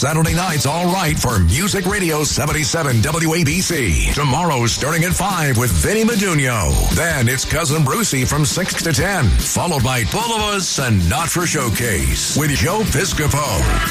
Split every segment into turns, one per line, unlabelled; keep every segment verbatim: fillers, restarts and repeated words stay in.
Saturday night's all right for Music Radio seventy-seven W A B C. Tomorrow starting at five with Vinny Medugno. Then it's Cousin Brucey from six to ten, followed by Full of Us and Not For Showcase with Joe Piscopo.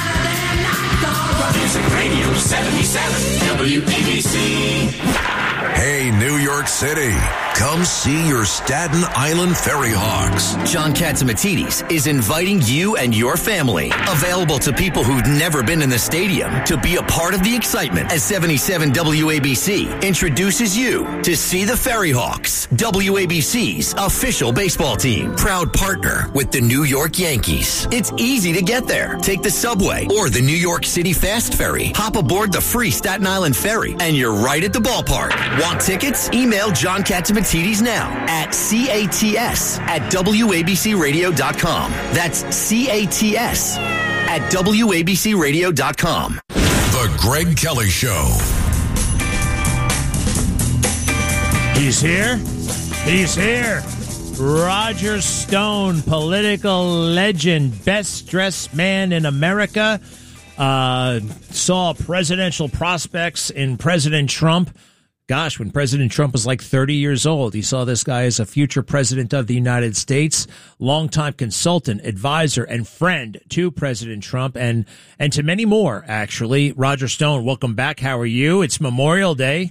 Music Radio seventy-seven W A B C.
Hey, New York City, come see your Staten Island Ferry Hawks.
John Catsimatidis is inviting you and your family, available to people who've never been in the stadium, to be a part of the excitement as seventy-seven W A B C introduces you to see the Ferry Hawks, W A B C's official baseball team, proud partner with the New York Yankees. It's easy to get there. Take the subway or the New York City Fast Ferry. Hop aboard the free Staten Island Ferry, and you're right at the ballpark. Want tickets? Email John Catsimatidis now at C A T S at W A B C radio dot com. That's C A T S at W A B C radio dot com.
The Greg Kelly Show.
He's here. He's here. Roger Stone, political legend, best dressed man in America. Uh, saw presidential prospects in President Trump. Gosh, when President Trump was like thirty years old, he saw this guy as a future president of the United States, longtime consultant, advisor, and friend to President Trump, and and to many more, actually. Roger Stone, welcome back. How are you? It's Memorial Day.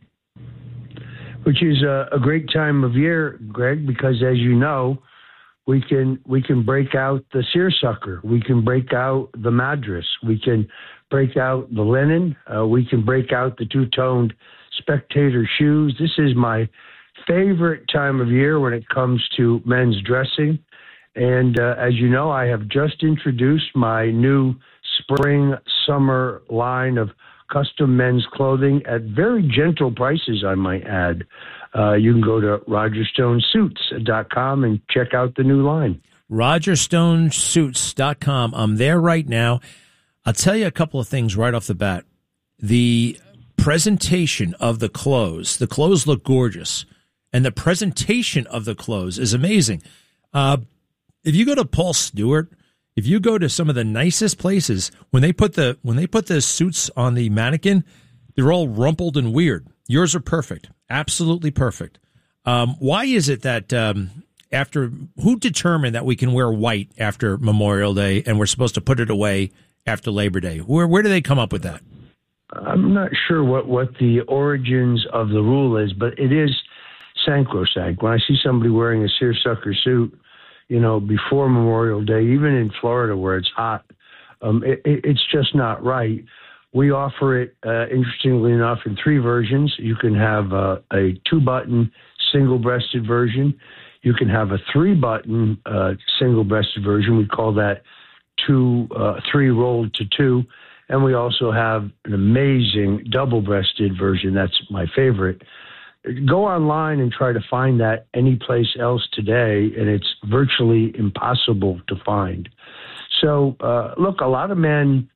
Which is a, a great time of year, Greg, because as you know, we can we can break out the seersucker, we can break out the madras, we can break out the linen, uh, we can break out the two-toned Spectator shoes. This is my favorite time of year when it comes to men's dressing. And uh, as you know, I have just introduced my new spring summer line of custom men's clothing at very gentle prices, I might add. Uh, you can go to roger stone suits dot com and check out the new line.
roger stone suits dot com. I'm there right now. I'll tell you a couple of things right off the bat. The presentation of the clothes, the clothes look gorgeous, and the presentation of the clothes is amazing. Uh, if you go to Paul Stewart, if you go to some of the nicest places, when they put the when they put the suits on the mannequin, they're all rumpled and weird. Yours are perfect, absolutely perfect. Um, why is it that um, after who determined that we can wear white after Memorial Day and we're supposed to put it away after Labor Day? Where where do they come up with that?
I'm not sure what, what the origins of the rule is, but it is sacrosanct. When I see somebody wearing a seersucker suit, you know, before Memorial Day, even in Florida where it's hot, um, it, it's just not right. We offer it, uh, interestingly enough, in three versions. You can have uh, a two-button single-breasted version. You can have a three-button uh, single-breasted version. We call that two, uh, three rolled to two. And we also have an amazing double-breasted version. That's my favorite. Go online and try to find that anyplace else today, and it's virtually impossible to find. So, uh, look, a lot of men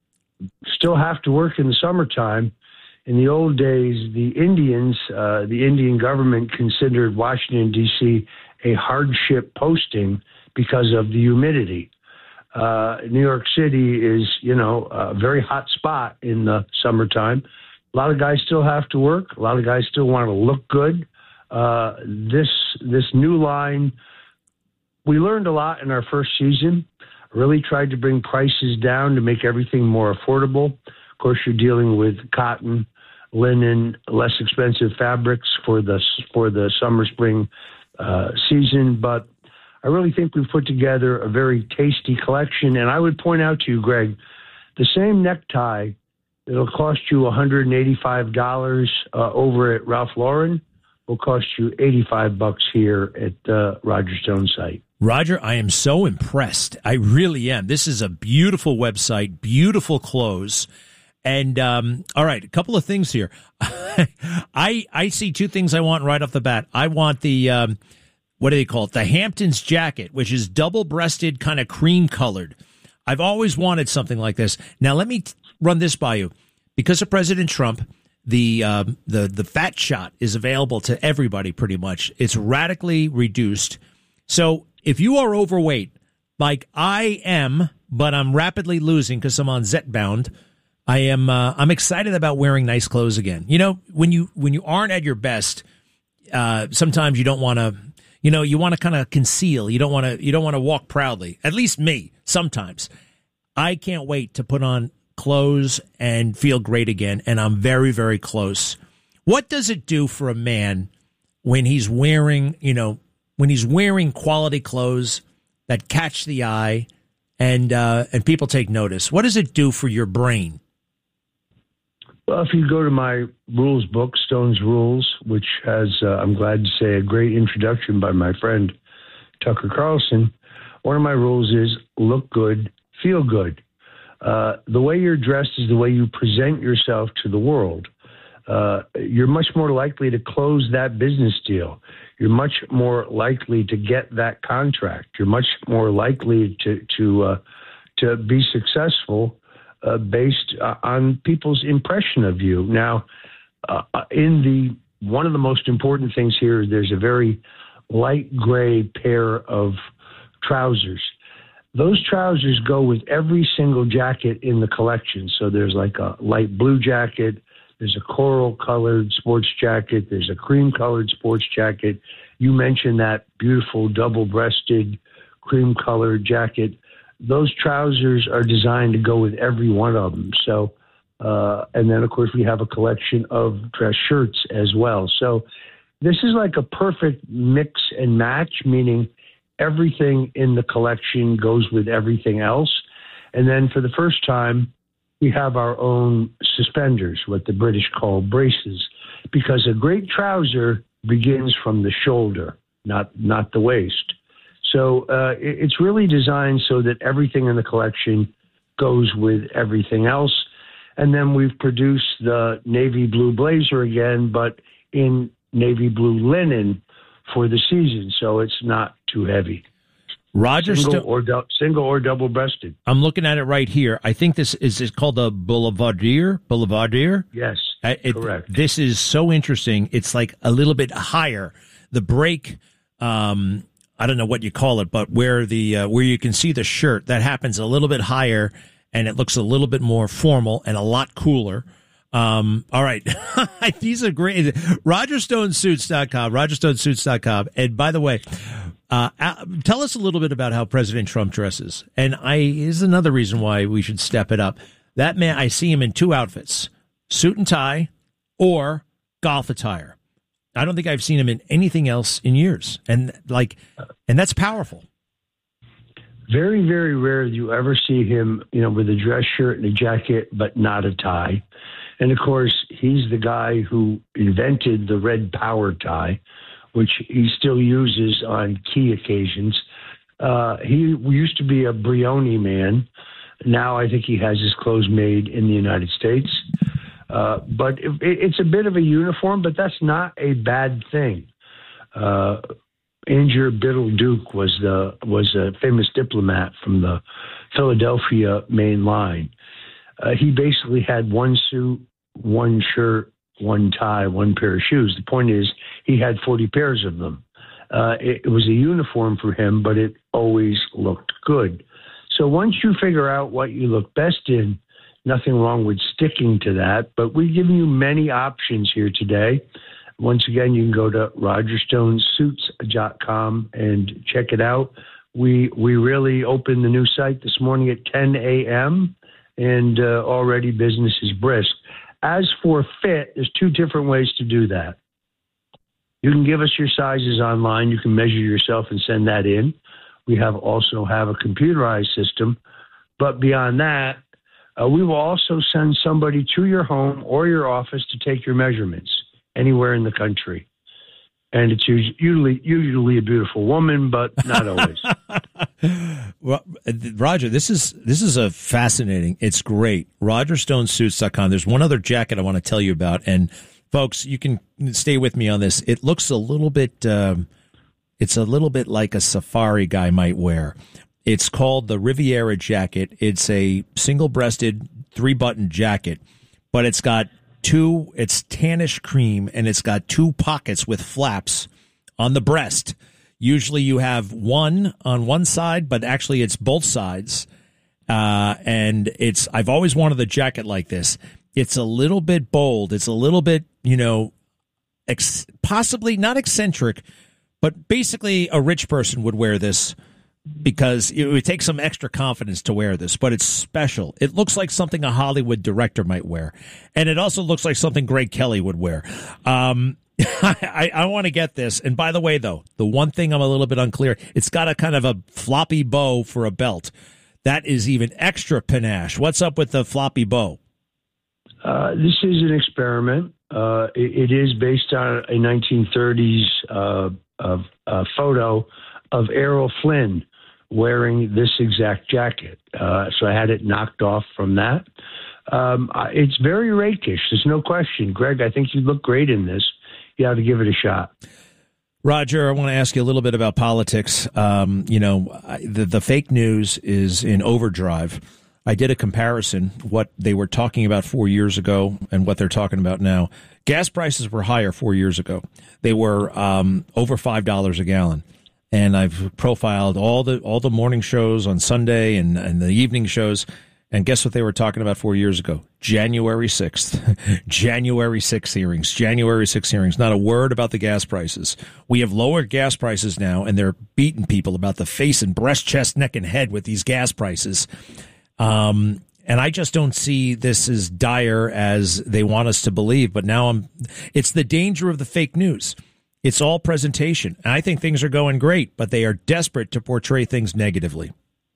still have to work in the summertime. In the old days, the Indians, uh, the Indian government considered Washington, D C a hardship posting because of the humidity. Uh, New York City is, you know, a very hot spot in the summertime. A lot of guys still have to work. A lot of guys still want to look good. Uh, this this new line, we learned a lot in our first season. Really tried to bring prices down to make everything more affordable. Of course, you're dealing with cotton, linen, less expensive fabrics for the for the summer spring uh, season, but I really think we've put together a very tasty collection. And I would point out to you, Greg, the same necktie that'll cost you one hundred eighty-five dollars uh, over at Ralph Lauren will cost you eighty-five bucks here at the Roger Stone site.
Roger, I am so impressed. I really am. This is a beautiful website, beautiful clothes. And, um, all right, a couple of things here. I I see two things I want right off the bat. I want the... Um, what do they call it? The Hamptons jacket, which is double-breasted, kind of cream-colored. I've always wanted something like this. Now, let me t- run this by you. Because of President Trump, the uh, the the fat shot is available to everybody pretty much. It's radically reduced. So if you are overweight, like I am, but I'm rapidly losing because I'm on Zetbound. I am. Uh, I'm excited about wearing nice clothes again. You know, when you when you aren't at your best, uh, sometimes you don't want to. You know, you want to kind of conceal. You don't want to. You don't want to walk proudly. At least me. Sometimes I can't wait to put on clothes and feel great again. And I'm very, very close. What does it do for a man when he's wearing, you know, when he's wearing quality clothes that catch the eye and uh, and people take notice? What does it do for your brain?
Well, if you go to my rules book, Stone's Rules, which has, uh, I'm glad to say, a great introduction by my friend Tucker Carlson, one of my rules is look good, feel good. Uh, the way you're dressed is the way you present yourself to the world. Uh, you're much more likely to close that business deal. You're much more likely to get that contract. You're much more likely to to uh, to be successful uh, based uh, on people's impression of you. Now, uh, in the one of the most important things here, there's a very light gray pair of trousers. Those trousers go with every single jacket in the collection. So there's like a light blue jacket. There's a coral-colored sports jacket. There's a cream-colored sports jacket. You mentioned that beautiful double-breasted cream-colored jacket. Those trousers are designed to go with every one of them. So, uh, and then, of course, we have a collection of dress shirts as well. So this is like a perfect mix and match, meaning everything in the collection goes with everything else. And then for the first time, we have our own suspenders, what the British call braces, because a great trouser begins from the shoulder, not not the waist. So uh, it, it's really designed so that everything in the collection goes with everything else. And then we've produced the navy blue blazer again, but in navy blue linen for the season, so it's not too heavy.
Roger
single,
Sto-
or du- single or double-breasted.
I'm looking at it right here. I think this is is called a boulevardier. Boulevardier.
Yes,
it,
correct.
This is so interesting. It's like a little bit higher. The break, um, I don't know what you call it, but where the uh, where you can see the shirt, that happens a little bit higher, and it looks a little bit more formal and a lot cooler. Um, all right. These are great. roger stone suits dot com, roger stone suits dot com. And by the way, uh, tell us a little bit about how President Trump dresses. And I is another reason why we should step it up. That man, I see him in two outfits, suit and tie or golf attire. I don't think I've seen him in anything else in years. And like, and that's powerful.
Very, very rare do you ever see him, you know, with a dress shirt and a jacket, but not a tie. And of course, he's the guy who invented the red power tie, which he still uses on key occasions. Uh, he used to be a Brioni man. Now I think he has his clothes made in the United States. Uh, but it, it's a bit of a uniform, but that's not a bad thing. Uh, Andrew Biddle Duke was the was a famous diplomat from the Philadelphia main line. Uh, he basically had one suit, one shirt, one tie, one pair of shoes. The point is, he had forty pairs of them. Uh, it, it was a uniform for him, but it always looked good. So once you figure out what you look best in, nothing wrong with sticking to that. But we've given you many options here today. Once again, you can go to roger stone suits dot com and check it out. We we really opened the new site this morning at ten a.m., and uh, already business is brisk. As for fit, there's two different ways to do that. You can give us your sizes online. You can measure yourself and send that in. We have also have a computerized system. But beyond that, uh, we will also send somebody to your home or your office to take your measurements anywhere in the country. And it's usually usually a beautiful woman, but not always.
Well, Roger, this is this is a fascinating. It's great. roger stone suits dot com. There's one other jacket I want to tell you about, and folks, you can stay with me on this. It looks a little bit. Um, it's a little bit like a safari guy might wear. It's called the Riviera jacket. It's a single-breasted, three-button jacket, but it's got two. It's tannish cream, and it's got two pockets with flaps on the breast. Usually you have one on one side, but actually it's both sides. Uh, and it's, I've always wanted a jacket like this. It's a little bit bold. It's a little bit, you know, ex- possibly not eccentric, but basically a rich person would wear this because it would take some extra confidence to wear this, but it's special. It looks like something a Hollywood director might wear. And it also looks like something Greg Kelly would wear. Um, I, I want to get this. And by the way, though, the one thing I'm a little bit unclear, it's got a kind of a floppy bow for a belt. That is even extra panache. What's up with the floppy bow?
Uh, this is an experiment. Uh, it, it is based on a nineteen thirties uh, uh, uh, photo of Errol Flynn wearing this exact jacket. Uh, so I had it knocked off from that. Um, it's very rakish. There's no question. Greg, I think you look great in this. You have to give it a shot.
Roger, I want to ask you a little bit about politics. Um, you know, the, the fake news is in overdrive. I did a comparison, what they were talking about four years ago and what they're talking about now. Gas prices were higher four years ago. They were um, over five dollars a gallon. And I've profiled all the all the morning shows on Sunday and, and the evening shows. And guess what they were talking about four years ago? January sixth. January sixth hearings. January sixth hearings. Not a word about the gas prices. We have lowered gas prices now, and they're beating people about the face and breast, chest, neck, and head with these gas prices. Um, and I just don't see this as dire as they want us to believe. But now I'm. It's the danger of the fake news. It's all presentation. And I think things are going great, but they are desperate to portray things negatively.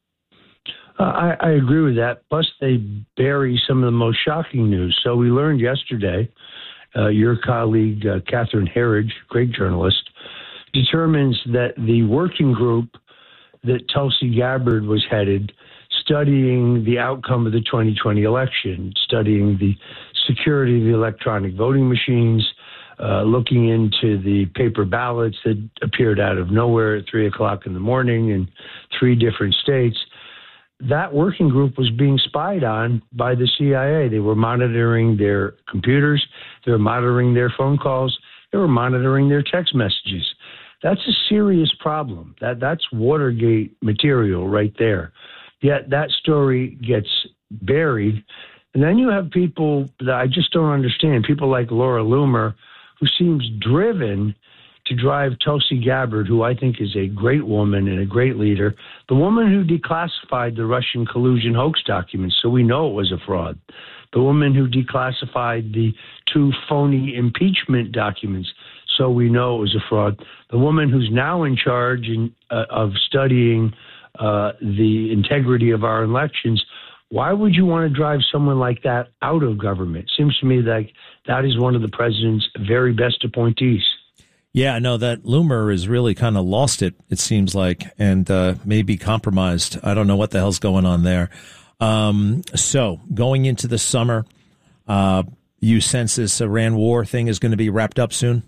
Uh, I, I agree with that. Plus, they bury some of the most shocking news. So we learned yesterday, uh, your colleague, uh, Catherine Herridge, great journalist, determines that the working group that Tulsi Gabbard was headed, studying the outcome of the twenty twenty election, studying the security of the electronic voting machines, uh, looking into the paper ballots that appeared out of nowhere at three o'clock in the morning in three different states. That working group was being spied on by the C I A. They were monitoring their computers. They were monitoring their phone calls. They were monitoring their text messages. That's a serious problem. That that's Watergate material right there. Yet that story gets buried. And then you have people that I just don't understand, people like Laura Loomer, who seems driven to drive Tulsi Gabbard, who I think is a great woman and a great leader, the woman who declassified the Russian collusion hoax documents, so we know it was a fraud, the woman who declassified the two phony impeachment documents, so we know it was a fraud, the woman who's now in charge in, uh, of studying uh, the integrity of our elections. Why would you want to drive someone like that out of government? Seems to me like that is one of the president's very best appointees.
Yeah, no, that Loomer has really kind of lost it, it seems like, and uh, maybe compromised. I don't know what the hell's going on there. Um, so, going into the summer, uh, you sense this Iran war thing is going to be wrapped up soon?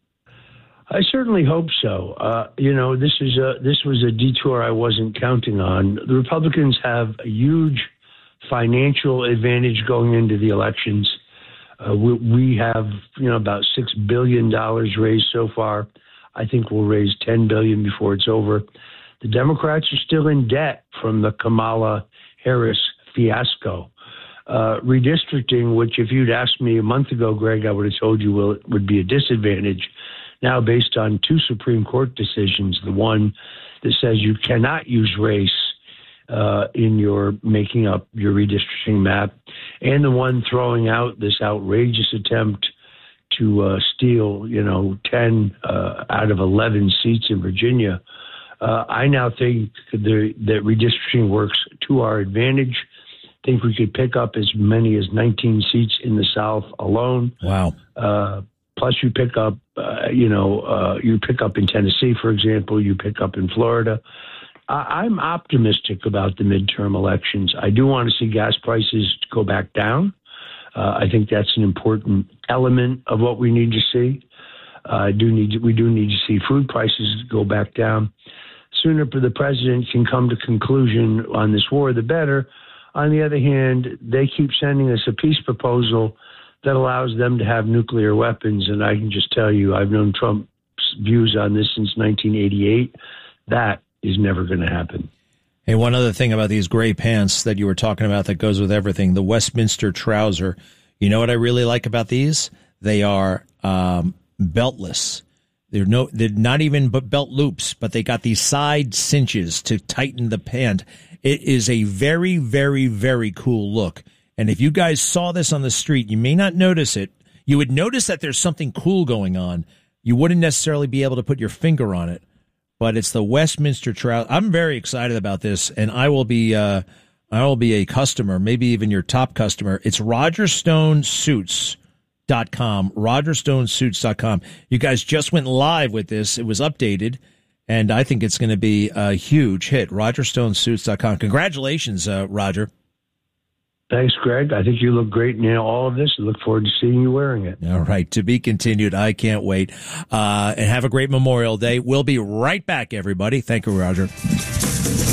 I certainly hope so. Uh, you know, this is a this was a detour I wasn't counting on. The Republicans have a huge financial advantage going into the elections. Uh, we, we have, you know, about six billion dollars raised so far. I think we'll raise ten billion dollars before it's over. The Democrats are still in debt from the Kamala Harris fiasco. Uh, redistricting, which if you'd asked me a month ago, Greg, I would have told you well, it would be a disadvantage. Now, based on two Supreme Court decisions, the one that says you cannot use race Uh, in your making up your redistricting map, and the one throwing out this outrageous attempt to uh, steal, you know, ten uh, out of eleven seats in Virginia. Uh, I now think the, that redistricting works to our advantage. I think we could pick up as many as nineteen seats in the South alone.
Wow.
Uh, plus you pick up, uh, you know, uh, you pick up in Tennessee, for example, you pick up in Florida. I'm optimistic about the midterm elections. I do want to see gas prices go back down. Uh, I think that's an important element of what we need to see. Uh, I do need to, we do need to see food prices go back down. Sooner the president can come to conclusion on this war, the better. On the other hand, they keep sending us a peace proposal that allows them to have nuclear weapons. And I can just tell you, I've known Trump's views on this since nineteen eighty-eight. That is never going to happen.
Hey, one other thing about these gray pants that you were talking about that goes with everything, the Westminster trouser. You know what I really like about these? They are um, beltless. They're no, they're not even but belt loops, but they got these side cinches to tighten the pant. It is a very, very, very cool look. And if you guys saw this on the street, you may not notice it. You would notice that there's something cool going on. You wouldn't necessarily be able to put your finger on it, but it's the Westminster trouser. I'm very excited about this, and I will be, uh, I will be a customer, maybe even your top customer. It's Roger Stone Suits. Dot com, roger stone suits dot com. You guys just went live with this. It was updated, and I think it's going to be a huge hit. roger stone suits dot com. Congratulations, uh, Roger.
Thanks, Greg. I think you look great in all of this. I look forward to seeing you wearing it.
All right. To be continued. I can't wait. Uh, and have a great Memorial Day. We'll be right back, everybody. Thank you, Roger.